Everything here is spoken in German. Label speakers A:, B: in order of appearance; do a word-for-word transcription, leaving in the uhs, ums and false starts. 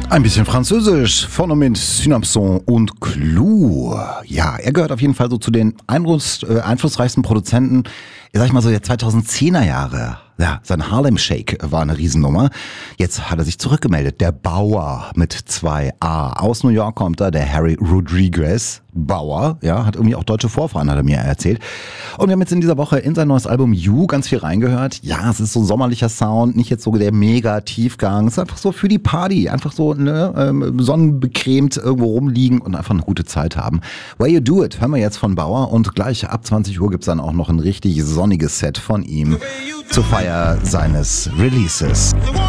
A: Ein bisschen Französisch von und mit Synapson und Clou. Ja, er gehört auf jeden Fall so zu den einfluss, äh, einflussreichsten Produzenten, sag ich mal so der zweitausendzehner Jahre. Ja, sein Harlem Shake war eine Riesennummer. Jetzt hat er sich zurückgemeldet. Der Bauer mit zwei A. Aus New York kommt er, der Harry Rodriguez. Bauer, ja, hat irgendwie auch deutsche Vorfahren, hat er mir erzählt. Und wir haben jetzt in dieser Woche in sein neues Album You ganz viel reingehört. Ja, es ist so sommerlicher Sound, nicht jetzt so der mega Tiefgang. Es ist einfach so für die Party, einfach so ne, ähm, sonnenbecremt irgendwo rumliegen und einfach eine gute Zeit haben. Way You Do It hören wir jetzt von Bauer und gleich ab zwanzig Uhr gibt's dann auch noch ein richtig sonniges Set von ihm zur Feier seines Releases.